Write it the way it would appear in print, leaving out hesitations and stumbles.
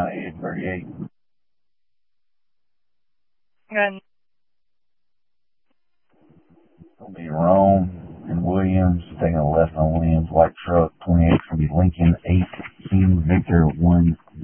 9838. And It'll be Rome and Williams, taking a left on Williams, white truck, 28, it's going to be Lincoln 8, Victor 1